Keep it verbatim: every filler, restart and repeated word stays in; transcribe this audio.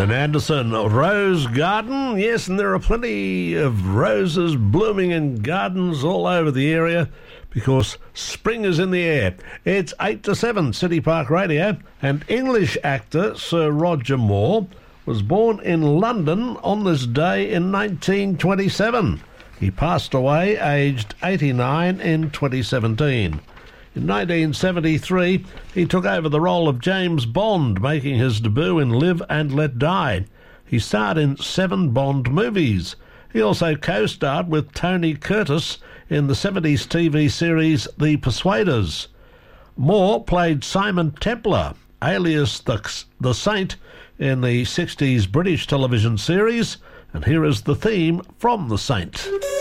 Lynn Anderson, Rose Garden. Yes, and there are plenty of roses blooming in gardens all over the area because spring is in the air. It's eight to seven, City Park Radio, and English actor Sir Roger Moore was born in London on this day in nineteen twenty-seven. He passed away aged eighty-nine in twenty seventeen. In nineteen seventy-three, he took over the role of James Bond, making his debut in Live and Let Die. He starred in seven Bond movies. He also co-starred with Tony Curtis in the seventies T V series The Persuaders. Moore played Simon Templar, alias the, the Saint, in the sixties British television series, and here is the theme from The Saint.